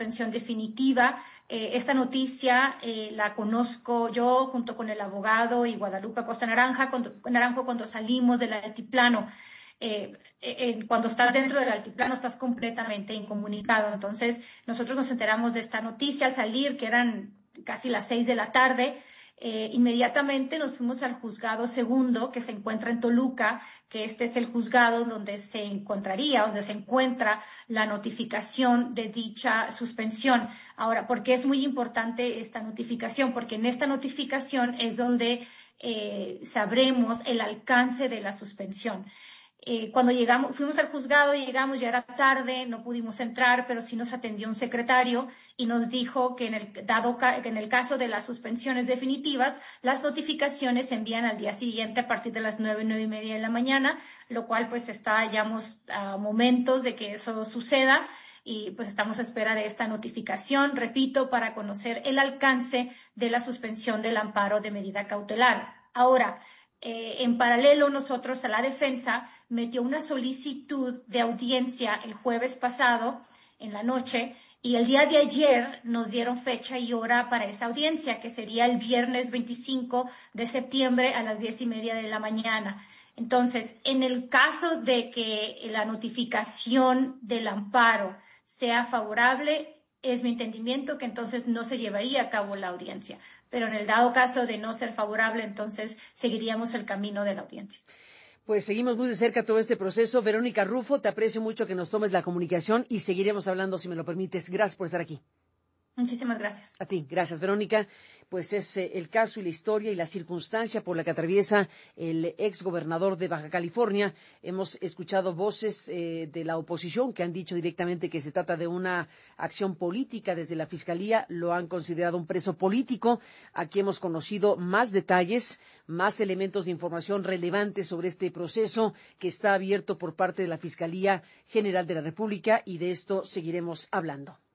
suspensión definitiva. Esta noticia la conozco yo junto con el abogado y Guadalupe Acosta Naranjo cuando salimos del altiplano. Cuando estás dentro del altiplano estás completamente incomunicado. Entonces nosotros nos enteramos de esta noticia al salir, que eran casi las 6 de la tarde. Inmediatamente nos fuimos al juzgado segundo que se encuentra en Toluca, que este es el juzgado donde se encuentra la notificación de dicha suspensión. Ahora, ¿por qué es muy importante esta notificación? Porque en esta notificación es donde sabremos el alcance de la suspensión. Cuando fuimos al juzgado, ya era tarde, no pudimos entrar, pero sí nos atendió un secretario y nos dijo que en el caso de las suspensiones definitivas, las notificaciones se envían al día siguiente a partir de las 9:30 de la mañana, lo cual pues estábamos a momentos de que eso suceda y pues estamos a espera de esta notificación, repito, para conocer el alcance de la suspensión del amparo de medida cautelar. Ahora, en paralelo, nosotros a la defensa metió una solicitud de audiencia el jueves pasado en la noche y el día de ayer nos dieron fecha y hora para esa audiencia, que sería el viernes 25 de septiembre a las 10:30 de la mañana. Entonces, en el caso de que la notificación del amparo sea favorable, es mi entendimiento que entonces no se llevaría a cabo la audiencia. Pero en el dado caso de no ser favorable, entonces seguiríamos el camino de la audiencia. Pues seguimos muy de cerca todo este proceso. Verónica Rufo, te aprecio mucho que nos tomes la comunicación y seguiremos hablando, si me lo permites. Gracias por estar aquí. Muchísimas gracias. A ti, gracias, Verónica. Pues es el caso y la historia y la circunstancia por la que atraviesa el exgobernador de Baja California. Hemos escuchado voces de la oposición que han dicho directamente que se trata de una acción política desde la Fiscalía. Lo han considerado un preso político. Aquí hemos conocido más detalles, más elementos de información relevantes sobre este proceso que está abierto por parte de la Fiscalía General de la República y de esto seguiremos hablando.